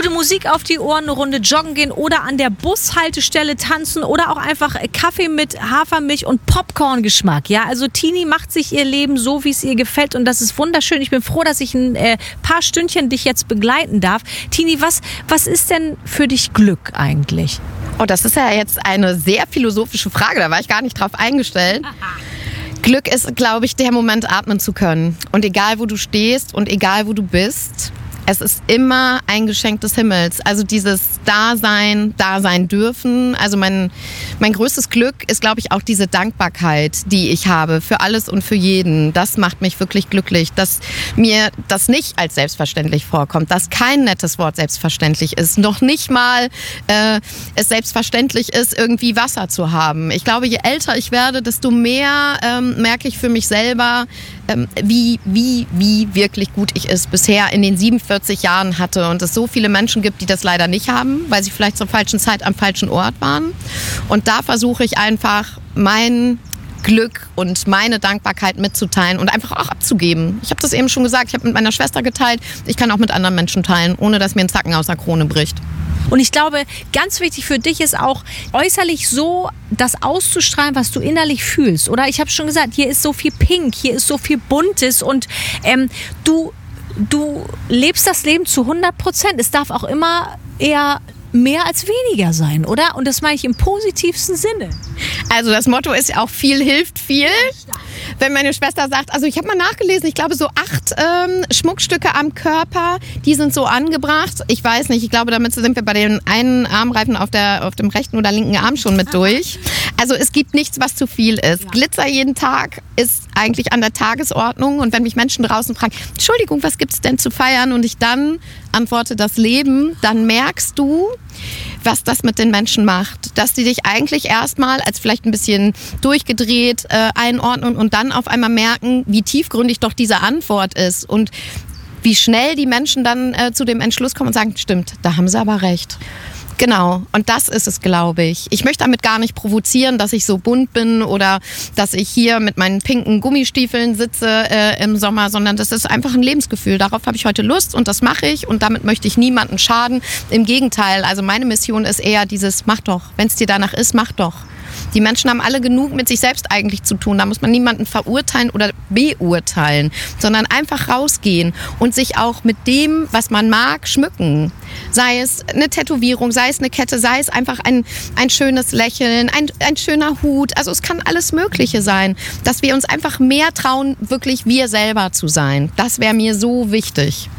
Gute Musik auf die Ohren, eine Runde joggen gehen oder an der Bushaltestelle tanzen oder auch einfach Kaffee mit Hafermilch und Popcorn-Geschmack. Ja, also Tini macht sich ihr Leben so, wie es ihr gefällt und das ist wunderschön. Ich bin froh, dass ich ein paar Stündchen dich jetzt begleiten darf. Tini, was ist denn für dich Glück eigentlich? Oh, das ist ja jetzt eine sehr philosophische Frage, da war ich gar nicht drauf eingestellt. Glück ist, glaube ich, der Moment, atmen zu können. Und egal, wo du stehst und egal, wo du bist, es ist immer ein Geschenk des Himmels. Also dieses Dasein dürfen. Also mein größtes Glück ist, glaube ich, auch diese Dankbarkeit, die ich habe für alles und für jeden. Das macht mich wirklich glücklich, dass mir das nicht als selbstverständlich vorkommt, dass kein nettes Wort selbstverständlich ist. Noch nicht mal es selbstverständlich ist, irgendwie Wasser zu haben. Ich glaube, je älter ich werde, desto mehr merke ich für mich selber, wie wirklich gut ich es bisher in den 47 Jahren hatte und es so viele Menschen gibt, die das leider nicht haben, weil sie vielleicht zur falschen Zeit am falschen Ort waren. Und da versuche ich einfach mein Glück und meine Dankbarkeit mitzuteilen und einfach auch abzugeben. Ich habe das eben schon gesagt, ich habe mit meiner Schwester geteilt, ich kann auch mit anderen Menschen teilen, ohne dass mir ein Zacken aus der Krone bricht. Und ich glaube, ganz wichtig für dich ist auch, äußerlich so das auszustrahlen, was du innerlich fühlst. Oder ich habe schon gesagt, hier ist so viel Pink, hier ist so viel Buntes und du lebst das Leben zu 100%. Es darf auch immer eher mehr als weniger sein, oder? Und das meine ich im positivsten Sinne. Also das Motto ist ja auch viel hilft viel. Wenn meine Schwester sagt, also ich habe mal nachgelesen, ich glaube so 8 Schmuckstücke am Körper, die sind so angebracht. Ich weiß nicht, ich glaube damit sind wir bei den einen Armreifen auf dem rechten oder linken Arm schon mit durch. Also es gibt nichts, was zu viel ist. Ja. Glitzer jeden Tag ist eigentlich an der Tagesordnung und wenn mich Menschen draußen fragen, Entschuldigung, was gibt's denn zu feiern? Und ich dann antworte, das Leben, dann merkst du, was das mit den Menschen macht. Dass die dich eigentlich erstmal als vielleicht ein bisschen durchgedreht einordnen und dann auf einmal merken, wie tiefgründig doch diese Antwort ist und wie schnell die Menschen dann zu dem Entschluss kommen und sagen, stimmt, da haben sie aber recht. Genau, und das ist es, glaube ich. Ich möchte damit gar nicht provozieren, dass ich so bunt bin oder dass ich hier mit meinen pinken Gummistiefeln sitze im Sommer, sondern das ist einfach ein Lebensgefühl. Darauf habe ich heute Lust und das mache ich und damit möchte ich niemandem schaden. Im Gegenteil, also meine Mission ist eher dieses, mach doch, wenn es dir danach ist, mach doch. Die Menschen haben alle genug mit sich selbst eigentlich zu tun. Da muss man niemanden verurteilen oder beurteilen, sondern einfach rausgehen und sich auch mit dem, was man mag, schmücken. Sei es eine Tätowierung, sei es eine Kette, sei es einfach ein schönes Lächeln, ein schöner Hut. Also es kann alles Mögliche sein, dass wir uns einfach mehr trauen, wirklich wir selber zu sein. Das wäre mir so wichtig.